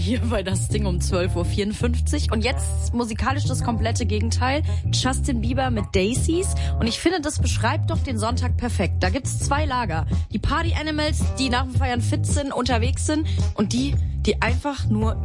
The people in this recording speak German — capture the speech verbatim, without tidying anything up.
Hier bei das Ding um zwölf Uhr vierundfünfzig. Und jetzt musikalisch das komplette Gegenteil. Justin Bieber mit Daisies. Und ich finde, das beschreibt doch den Sonntag perfekt. Da gibt's zwei Lager. Die Party Animals, die nach dem Feiern fit sind, unterwegs sind. Und die, die einfach nur